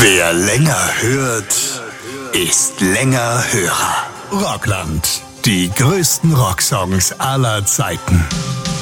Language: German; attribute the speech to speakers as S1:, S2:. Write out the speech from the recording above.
S1: Wer länger hört, ist länger Hörer. Rockland, die größten Rocksongs aller Zeiten.